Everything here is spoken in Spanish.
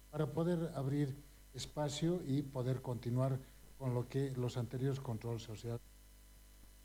para poder abrir espacio y poder continuar con lo que los anteriores controles sociales